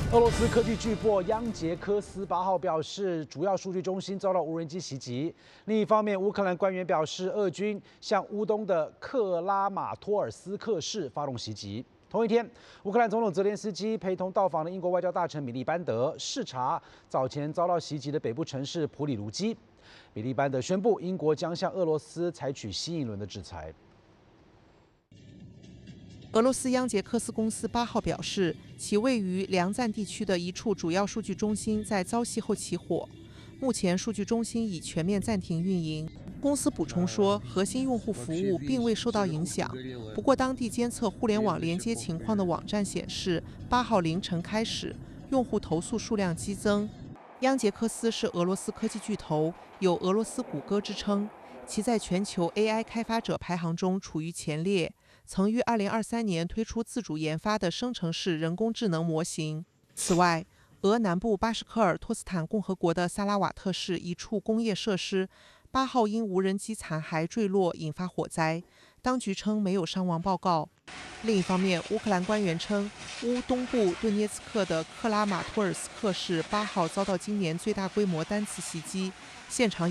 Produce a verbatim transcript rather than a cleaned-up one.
俄罗斯科技巨擘央杰科斯八号表示，主要数据中心遭到无人机袭击。另一方面，乌克兰官员表示，俄军向乌东的克拉马托尔斯克市发动袭击。同一天，乌克兰总统泽连斯基陪同到访的英国外交大臣米利班德视察早前遭到袭击的北部城市普里卢基。米利班德宣布，英国将向俄罗斯采取新一轮的制裁。 俄罗斯央杰科斯公司八号表示，其位于梁赞地区的一处主要数据中心在遭袭后起火，目前数据中心已全面暂停运营。公司补充说，核心用户服务并未受到影响。不过，当地监测互联网连接情况的网站显示，八号凌晨开始，用户投诉数量激增。央杰科斯是俄罗斯科技巨头，有“俄罗斯谷歌”之称，其在全球 A I 开发者排行中处于前列。 曾于二零二三年推出自主研发的生成式人工智能模型。此外，俄南部巴什科尔托斯坦共和国的萨拉瓦特市一处工业设施，八号因无人机残骸坠落引发火灾，当局称没有伤亡报告。另一方面，乌克兰官员称，乌东部顿涅茨克的克拉马托尔斯克市八号遭到今年最大规模单次袭击，现场。